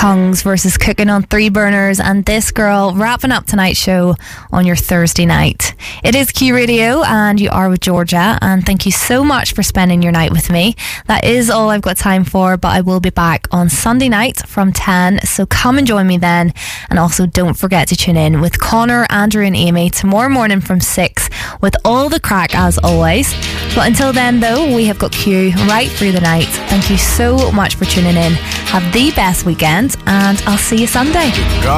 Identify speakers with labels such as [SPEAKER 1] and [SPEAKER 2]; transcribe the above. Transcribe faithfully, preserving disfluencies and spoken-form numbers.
[SPEAKER 1] tongues versus cooking on three burners, and this girl wrapping up tonight's show on your Thursday night. It is Q Radio and you are with Georgia, and thank you so much for spending your night with me. That is all I've got time for, but I will be back on Sunday night from ten, so come and join me then. And also don't forget to tune in with Connor, Andrew and Amy tomorrow morning from six with all the crack as always. But until then though, we have got Q right through the night. Thank you so much for tuning in. Have the best weekend and I'll see you Sunday.